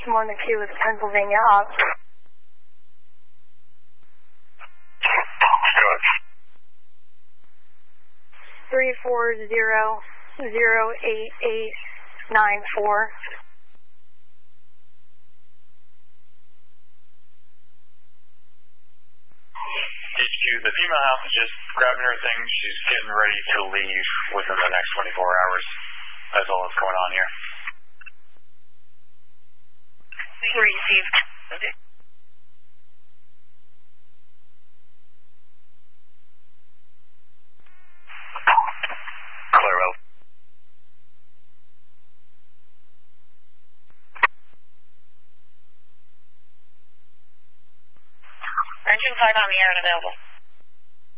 Morning Q with Pennsylvania Op. 340-08894. HQ, the female house is just grabbing her things. She's getting ready to leave within the next 24 hours. That's all that's going on here. Received. Clear out. Engine 5 on the air and available.